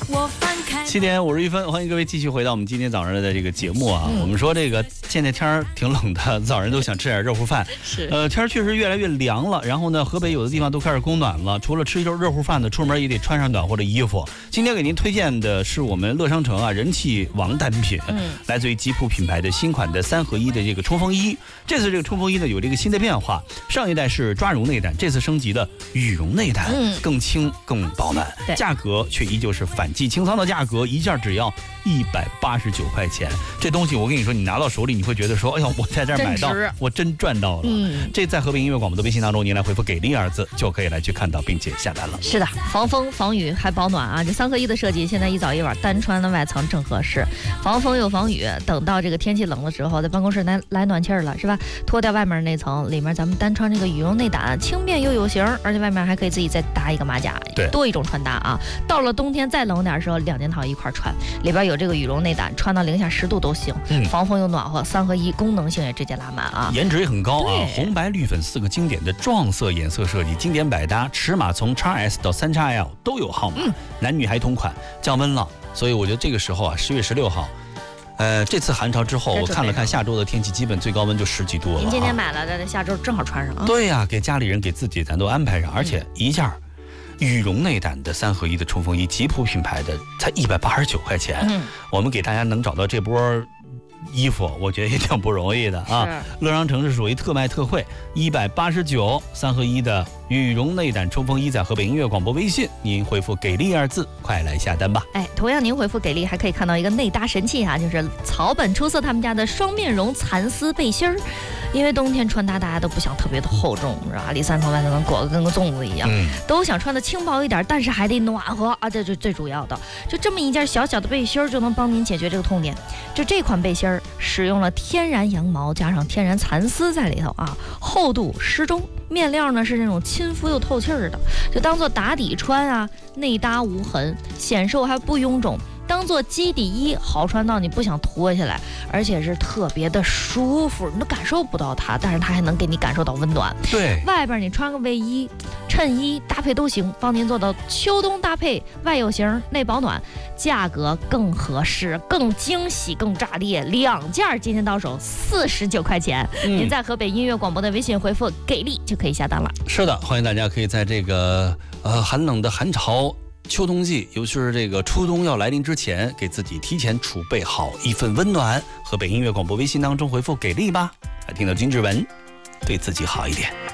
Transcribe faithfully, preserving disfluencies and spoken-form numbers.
七点五十一分，欢迎各位继续回到我们今天早上的这个节目啊。嗯、我们说这个现在天儿挺冷的，早上都想吃点热乎饭。 是， 呃，天儿确实越来越凉了。然后呢，河北有的地方都开始供暖了。除了吃一周热乎饭呢，出门也得穿上暖和的衣服。今天给您推荐的是我们乐商城啊人气王单品，嗯，来自于吉普品牌的新款的三合一的这个冲锋衣。这次这个冲锋衣呢有这个新的变化，上一代是抓绒内胆，这次升级了羽绒内胆，嗯，更轻更保暖，价格却依旧是反季清仓的价格，一件只要一百八十九块钱。这东西我跟你说，你拿到手里你会觉得说，哎呀，我在这儿买到，我真赚到了。嗯，这在河北音乐广播的微信当中，您来回复给力二字就可以来去看到并且下单了。 是的，防风防雨还保暖啊！这三合一的设计，现在一早一晚单穿的外层正合适，防风又防雨。等到这个天气冷了之后，在办公室来来暖气了，是吧？脱掉外面那层，里面咱们单穿这个羽绒内胆，轻便又有型，而且外面还可以自己再搭一个马甲， 对， 多一种穿搭啊。到了冬天再冷点的时候，两件套一块穿，里边有这个羽绒内胆，穿到零下十度都行，嗯、防风又暖和，三合一，功能性也直接拉满啊， 颜值也很高啊，红白绿粉四个经典的撞色颜色设计，经典百搭，尺码从 X S 到 三 X L 都有号码，嗯、男女孩同款，降温了，所以我觉得这个时候啊，十月十六号。呃，这次寒潮之后，我看了看下周的天气，基本最高温就十几度了。 您今天买了的，下周正好穿上啊。 对呀、啊，给家里人、给自己，咱都安排上，而且一件羽绒内胆的三合一的冲锋衣，吉普品牌的，才一百八十九块钱。嗯，我们给大家能找到这波衣服，我觉得也挺不容易的啊。乐商城是属于特卖特惠，一百八十九三合一的羽绒内胆冲锋衣，在河北音乐广播微信，您回复给力二字，快来下单吧。 哎，同样您回复给力，还可以看到一个内搭神器啊，就是草本出色他们家的双面绒蚕丝背心儿。因为冬天穿搭大家都不想特别的厚重，是吧？里三层外三层裹得跟个粽子一样，嗯、都想穿的轻薄一点，但是还得暖和啊，这是最主要的。就这么一件小小的背心儿，就能帮您解决这个痛点。就这款背心儿使用了天然羊毛加上天然蚕丝在里头啊，厚度适中，面料呢是那种亲肤又透气儿的，就当做打底穿啊，内搭无痕，显瘦还不臃肿。当做基底衣，好穿到你不想脱下来，而且是特别的舒服，你都感受不到它，但是它还能给你感受到温暖。 对， 外边你穿个卫衣、衬衣搭配都行，帮您做到秋冬搭配，外有型内保暖，价格更合适、更惊喜、更炸裂，两件今天到手四十九块钱。嗯、您在河北音乐广播的微信回复“给力”就可以下单了。 是的，欢迎大家可以在这个呃寒冷的寒潮。秋冬季，尤其是这个初冬要来临之前，给自己提前储备好一份温暖。河北音乐广播微信当中回复“给力”吧，来听到金志文，对自己好一点。